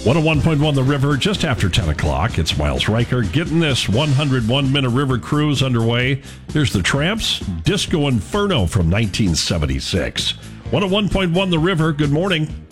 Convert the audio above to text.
101.1 The River, just after 10 o'clock. It's Miles Riker getting this 101-minute river cruise underway. Here's the Tramps, Disco Inferno from 1976. 101.1 The River, good morning.